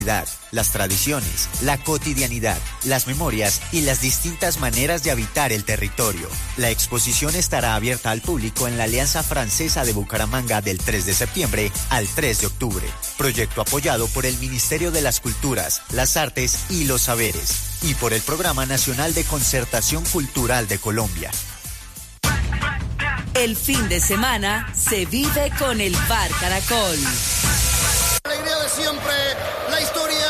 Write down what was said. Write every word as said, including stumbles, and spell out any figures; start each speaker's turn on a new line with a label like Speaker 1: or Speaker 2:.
Speaker 1: las tradiciones, la cotidianidad, las memorias y las distintas maneras de habitar el territorio. La exposición estará abierta al público en la Alianza Francesa de Bucaramanga del tres de septiembre al tres de octubre. Proyecto apoyado por el Ministerio de las Culturas, las Artes y los Saberes y por el Programa Nacional de Concertación Cultural de Colombia.
Speaker 2: El fin de semana se vive con el Bar Caracol.
Speaker 3: La alegría de siempre, la historia